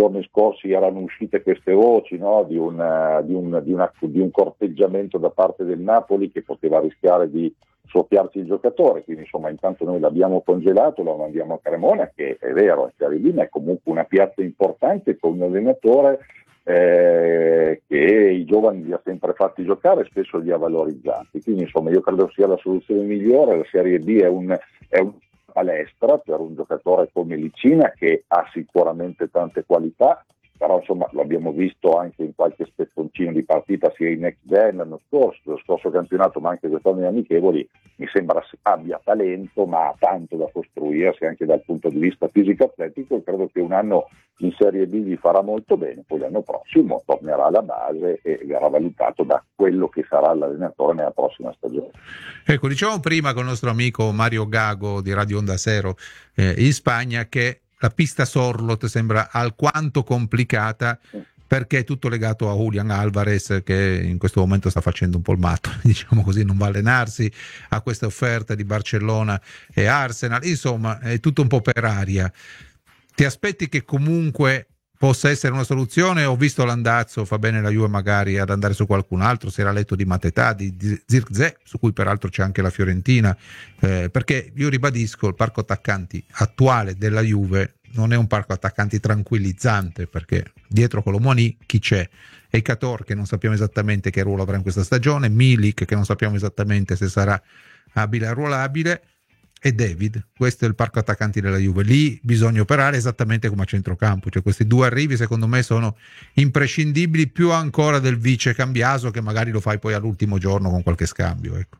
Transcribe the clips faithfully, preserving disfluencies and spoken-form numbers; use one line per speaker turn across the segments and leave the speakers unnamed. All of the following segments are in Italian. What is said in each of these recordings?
giorni scorsi erano uscite queste voci, no, di, una, di, un, di, una, di un corteggiamento da parte del Napoli che poteva rischiare di soffiarci il giocatore, quindi insomma intanto noi l'abbiamo congelato, lo mandiamo a Cremona, che è vero, è Serie B, ma è comunque una piazza importante con un allenatore eh, che i giovani li ha sempre fatti giocare e spesso li ha valorizzati, quindi insomma io credo sia la soluzione migliore. La Serie B è un, è un palestra per un giocatore come Licina che ha sicuramente tante qualità, però insomma lo abbiamo visto anche in qualche spezzoncino di partita sia in Next Gen l'anno scorso, lo scorso campionato, ma anche quest'anno in amichevoli. Mi sembra abbia talento, ma ha tanto da costruirsi anche dal punto di vista fisico-atletico, e credo che un anno in Serie B gli farà molto bene, poi l'anno prossimo tornerà alla base e verrà valutato da quello che sarà l'allenatore nella prossima stagione.
Ecco, dicevamo prima con il nostro amico Mario Gago di Radio Onda Cero eh, in Spagna che la pista Sorlot sembra alquanto complicata perché è tutto legato a Julián Álvarez, che in questo momento sta facendo un po' il matto, diciamo così, non va a allenarsi, a questa offerta di Barcellona e Arsenal, insomma è tutto un po' per aria. Ti aspetti che comunque possa essere una soluzione? Ho visto l'andazzo, fa bene la Juve magari ad andare su qualcun altro, si era letto di Matetà, di, di Zirkzee, su cui peraltro c'è anche la Fiorentina, eh, perché io ribadisco, il parco attaccanti attuale della Juve non è un parco attaccanti tranquillizzante, perché dietro Colomoni chi c'è? Ekator, che non sappiamo esattamente che ruolo avrà in questa stagione, Milik, che non sappiamo esattamente se sarà abile e arruolabile, e David. Questo è il parco attaccanti della Juve. Lì bisogna operare esattamente come a centrocampo, cioè questi due arrivi secondo me sono imprescindibili, più ancora del vice Cambiaso, che magari lo fai poi all'ultimo giorno con qualche scambio, ecco.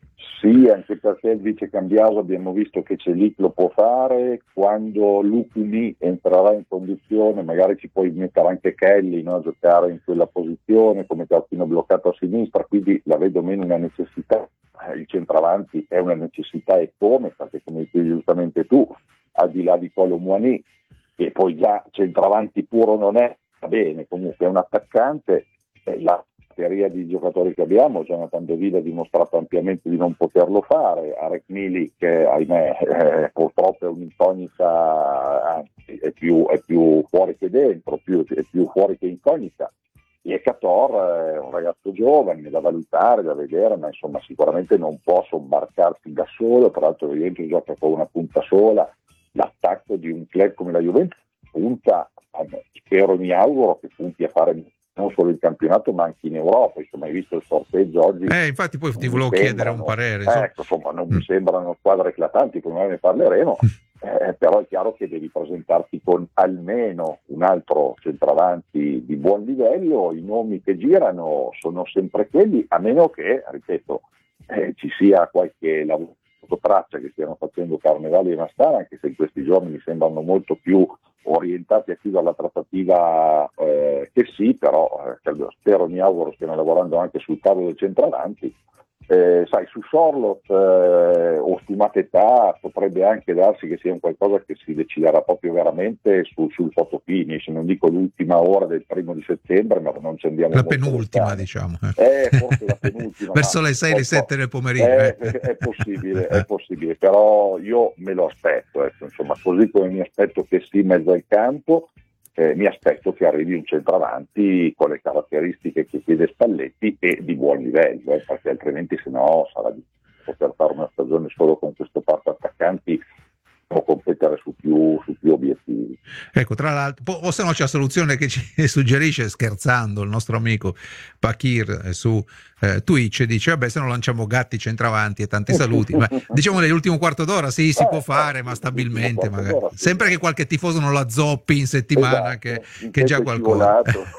Sì, anche perché il vice Cambiaso abbiamo visto che Celic lo può fare, quando Lukumi entrerà in condizione magari ci puoi mettere anche Kelly, no, a giocare in quella posizione come terzino bloccato a sinistra, quindi la vedo meno una necessità. Il centravanti è una necessità, e come, perché come dici giustamente tu, al di là di Kolo Muani, che poi già centravanti puro non è, va bene, comunque è un attaccante, eh, la batteria di giocatori che abbiamo, Jonathan David ha dimostrato ampiamente di non poterlo fare, Arek Milik, che ahimè eh, purtroppo è un'incognita, anzi è più, è più fuori che dentro, più, è più fuori che incognita. E Ekator è un ragazzo giovane da valutare, da vedere, ma insomma sicuramente non può sobbarcarsi da solo, tra l'altro evidentemente gioca con una punta sola. L'attacco di un club come la Juventus punta, spero, mi auguro che punti a fare non solo il campionato ma anche in Europa. Insomma, hai visto il sorteggio oggi?
Eh, infatti poi ti volevo chiedere un parere.
Eh, ecco, insomma, non mm. mi sembrano squadre eclatanti, come ne parleremo. Eh, però è chiaro che devi presentarti con almeno un altro centravanti di buon livello. I nomi che girano sono sempre quelli, a meno che, ripeto, eh, ci sia qualche lavoro traccia che stiano facendo Carnevali e Mastara, anche se in questi giorni mi sembrano molto più orientati a chiudere la trattativa, eh, che sì, però eh, spero, mi auguro stiano lavorando anche sul tavolo dei centravanti. Eh, sai, su Sorlot eh, o su Matetà potrebbe anche darsi che sia un qualcosa che si deciderà proprio veramente sul, sul photo finish, non dico l'ultima ora del primo di settembre, ma non ci andiamo
la
molto
penultima
lontano.
diciamo
eh, forse la penultima
verso le sei, le sette del pomeriggio
è,
eh.
è possibile, è possibile, però io me lo aspetto, ecco, insomma, così come mi aspetto che sia in mezzo al campo, Eh, mi aspetto che arrivi un centravanti con le caratteristiche che chiede Spalletti e di buon livello, eh, perché altrimenti se no sarà difficile poter fare una stagione solo con questo parco attaccanti o competere su più, su più obiettivi.
Ecco, tra l'altro, o se no c'è la soluzione che ci suggerisce, scherzando, il nostro amico Pakir eh, su eh, Twitch, dice vabbè, se no lanciamo Gatti centravanti e tanti saluti, ma diciamo nell'ultimo quarto d'ora sì, si eh, può fare, eh, ma stabilmente magari. Sempre che qualche tifoso non la zoppi in settimana, esatto, che, che già qualcosa.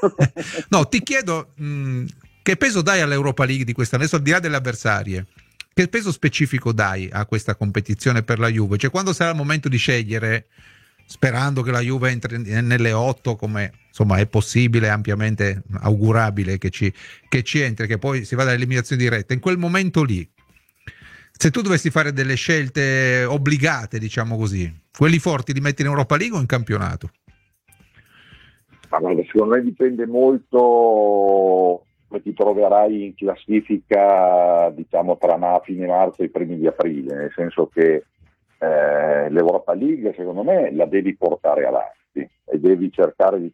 No, ti chiedo mh, che peso dai all'Europa League di quest'anno, adesso al di là delle avversarie? Che peso specifico dai a questa competizione per la Juve? Cioè, quando sarà il momento di scegliere, sperando che la Juve entri nelle otto, come insomma è possibile, ampiamente augurabile che ci, che ci entri, che poi si vada all'eliminazione diretta, in quel momento lì, se tu dovessi fare delle scelte obbligate, diciamo così, quelli forti li metti in Europa League o in campionato?
Ma guarda, secondo me dipende molto come ti troverai in classifica, diciamo, tra ma- fine marzo e i primi di aprile, nel senso che eh, l'Europa League secondo me la devi portare avanti e devi cercare di